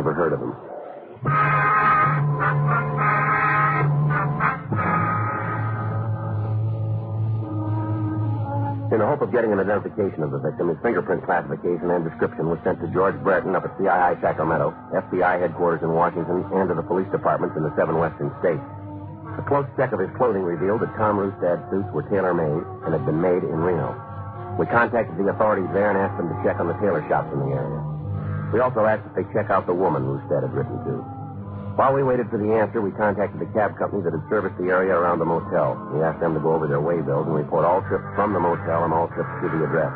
never heard of him. In the hope of getting an identification of the victim, his fingerprint classification and description was sent to George Brereton up at CII Sacramento, FBI headquarters in Washington, and to the police departments in the 7 western states. A close check of his clothing revealed that Tom Rustad's suits were tailor-made and had been made in Reno. We contacted the authorities there and asked them to check on the tailor shops in the area. We also asked if they check out the woman Rustad had written to. While we waited for the answer, we contacted the cab company that had serviced the area around the motel. We asked them to go over their way bills and report all trips from the motel and all trips to the address.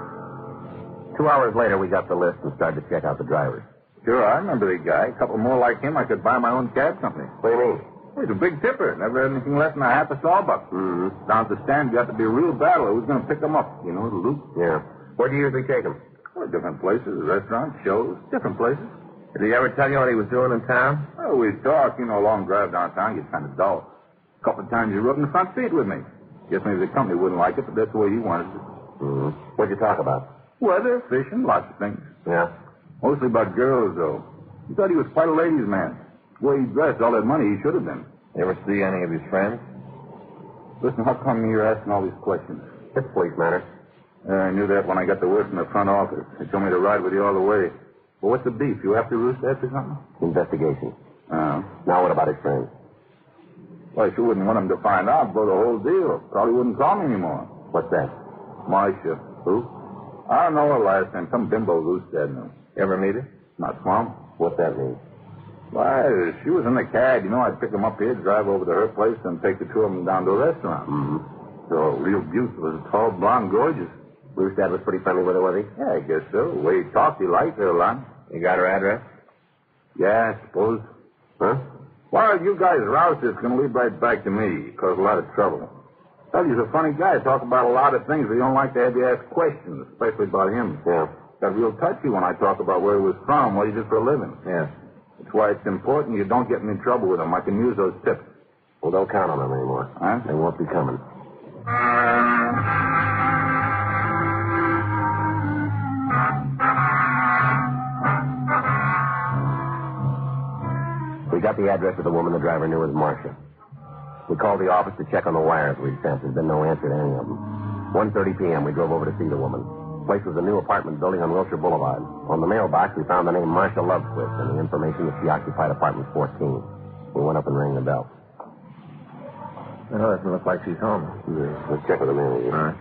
2 hours later, we got the list and started to check out the drivers. Sure, I remember the guy. A couple more like him, I could buy my own cab company. What do you mean? He's a big tipper. Never had anything less than a half a sawbuck. Mm-hmm. Down at the stand, you have to be a real battler. Who's going to pick him up? You know, the loop? Yeah. Where do you usually take him? Well, different places, restaurants, shows, different places. Did he ever tell you what he was doing in town? Oh, we talk. You know, a long drive downtown gets kind of dull. A couple of times he rode in the front seat with me. Guess maybe the company wouldn't like it, but that's the way he wanted it. Mm-hmm. What'd you talk about? Weather, fishing, lots of things. Yeah? Mostly about girls, though. He thought he was quite a ladies' man. The way he dressed, all that money he should have been. You ever see any of his friends? Listen, how come you're asking all these questions? It's police matter. I knew that when I got the word from the front office. They told me to ride with you all the way. Well, what's the beef? You after Rustad or something? Investigation. Oh. Now what about his friends? Well, I sure wouldn't want him to find out, blow the whole deal. Probably wouldn't call me anymore. What's that? Marcia. Who? I don't know her last name. Some bimbo Rustad knew. You ever meet her? Not Swamp. What's that mean? Well, she was in the cab. You know, I'd pick them up here, drive over to her place, and take the two of them down to a restaurant. Mm-hmm. So, real beautiful. Tall, blonde, gorgeous. Rustad was pretty friendly with her, was he? Yeah, I guess so. The way he talked, he liked her a lot. You got her address? Yeah, I suppose. Huh? Well, you guys roust this going to lead right back to me. Cause a lot of trouble. Tell you, he's a funny guy. Talk about a lot of things, but he don't like to have you ask questions, especially about him. Yeah. Got real touchy when I talk about where he was from, what he did for a living. Yeah. That's why it's important you don't get me in trouble with him. I can use those tips. Well, don't count on them anymore. Huh? They won't be coming. We got the address of the woman the driver knew as Marcia. We called the office to check on the wires we'd sent. There's been no answer to any of them. 1:30 p.m., we drove over to see the woman. The place was a new apartment building on Wilshire Boulevard. On the mailbox, we found the name Marcia Lovequist and the information that she occupied apartment 14. We went up and rang the bell. Well, it doesn't look like she's home. Yeah. Let's check with the manager. All right.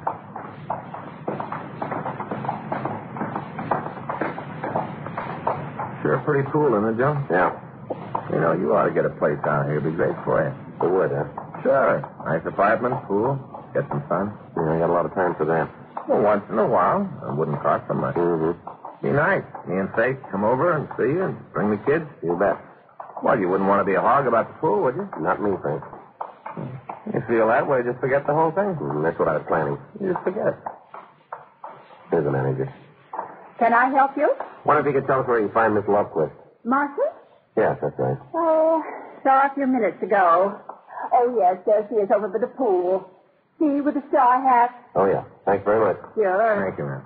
Sure pretty cool, isn't it, Joe? Yeah. You know, you ought to get a place down here. It'd be great for you. It would, huh? Sure. Nice apartment, pool, get some fun. Yeah, I got a lot of time for that. Well, once in a while. It wouldn't cost so much. Mm-hmm. Be nice. Me and Faith come over and see you and bring the kids. You bet. Well, you wouldn't want to be a hog about the pool, would you? Not me, Frank. You feel that way, just forget the whole thing. That's what I was planning. You just forget. Here's the manager. Can I help you? Wonder if you could tell us where you can find Miss Lovequist. Marcia? Yes, that's right. Oh, saw her a few minutes ago. Oh, yes, there she is over by the pool. See, with the straw hat. Oh, yeah. Thanks very much. Sure. Thank you, ma'am.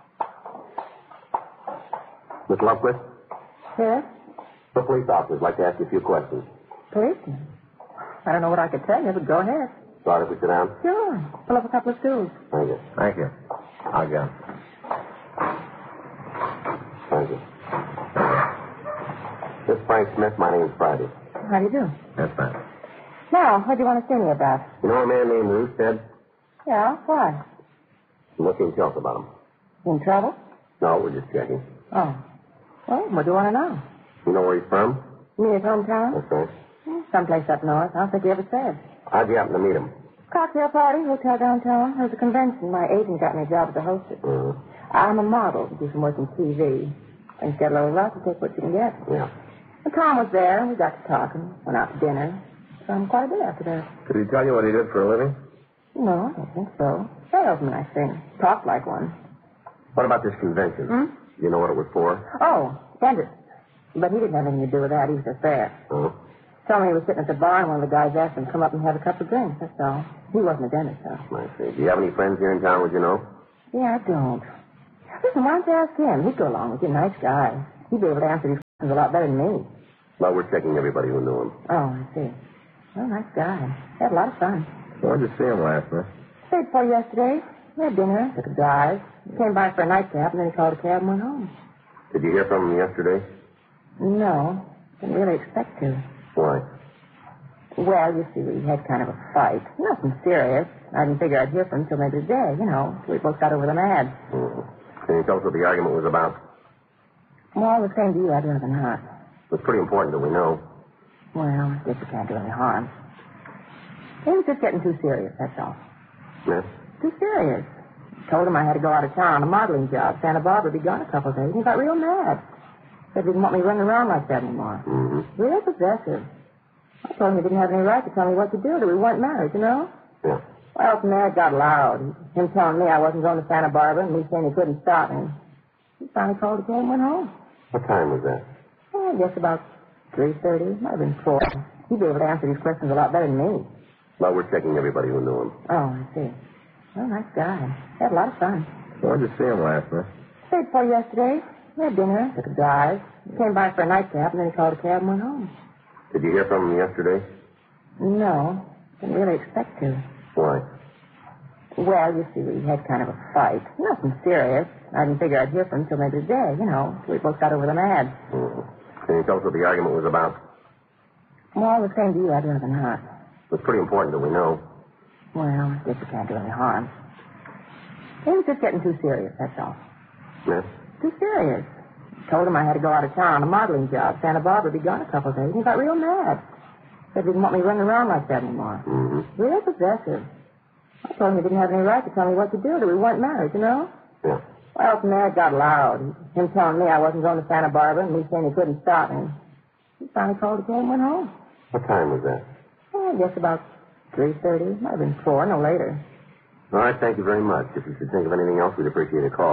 Miss Lovequist, Yes? the police officer'd like to ask you a few questions. Policeman? I don't know what I could tell you, but go ahead. Sorry if we sit down. Sure. Pull up a couple of stools. Thank you. Thank you. I'll go. Thank you. This is Frank Smith. My name's Friday. How do you do? That's fine. Now, what do you want to see me about? You know a man named Rustad? Yeah, why? What can you tell us about him? In trouble? No, we're just checking. Oh. Well, what do you want to know? You know where he's from? Me his hometown? That's right. Someplace up north. I don't think he ever said. How'd you happen to meet him? Cocktail party, hotel downtown. There was a convention. My agent got me a job as a hostess. Mm-hmm. I'm a model. Do some work in TV. Things get a little rough. You take what you can get. Yeah. And Tom was there, and we got to talking. Went out to dinner. Quite a bit after that. Did he tell you what he did for a living? No, I don't think so. Salesman, I think. Talked like one. What about this convention? Hmm? You know what it was for? Oh, dentist. But he didn't have anything to do with that. He was just there. Oh. Told me he was sitting at the bar, and one of the guys asked him to come up and have a couple of drinks. That's all. He wasn't a dentist, though. I see. Do you have any friends here in town, would you know? Yeah, I don't. Listen, why don't you ask him? He'd go along with you. Nice guy. He'd be able to answer these He's a lot better than me. Well, we're checking everybody who knew him. Oh, I see. Well, nice guy. Had a lot of fun. Where'd you see him last night? Stayed for yesterday. We had dinner, took a drive. He came by for a nightcap, and then he called a cab and went home. Did you hear from him yesterday? No, didn't really expect to. Why? Well, you see, we had kind of a fight. Nothing serious. I didn't figure I'd hear from him till maybe today, till we both got over the mad. Mm-hmm. Can you tell us what the argument was about? Well, the same to you, I'd rather not. It's pretty important that we know. Well, I guess it can't do any harm. He was just getting too serious, that's all. Yes? Too serious. Told him I had to go out of town on a modeling job. Santa Barbara be gone a couple of days. And he got real mad. Said he didn't want me running around like that anymore. Mm-hmm. Real possessive. I told him he didn't have any right to tell me what to do till we weren't married, Yeah. Well, from there it got loud. Him telling me I wasn't going to Santa Barbara and me saying he couldn't stop me. He finally called the cab and went home. What time was that? I guess about 3:30. Might have been 4. He'd be able to answer these questions a lot better than me. Well, we're checking everybody who knew him. Oh, I see. Well, nice guy. Had a lot of fun. Where'd you see him last night? Stayed for yesterday. We had dinner, took a drive. He came by for a nightcap, and then he called a cab and went home. Did you hear from him yesterday? No, didn't really expect to. Why? Well, you see, we had kind of a fight. Nothing serious. I didn't figure I'd hear from him till maybe today, till we both got over the mad. Mm-hmm. Can you tell us what the argument was about? Well, the same to you, I'd rather not. It's pretty important that we know. Well, I guess it can't do any harm. He was just getting too serious, that's all. Yes? Too serious. Told him I had to go out of town on a modeling job. Santa Barbara be gone a couple of days. And he got real mad. Said he didn't want me running around like that anymore. Mm-hmm. Real possessive. I told him he didn't have any right to tell me what to do till we weren't married, Yeah. Well, from there it got loud. Him telling me I wasn't going to Santa Barbara and me saying he couldn't stop me. He finally called the cab and went home. What time was that? I guess about 3:30. Might have been 4, no later. All right, thank you very much. If you should think of anything else, we'd appreciate a call.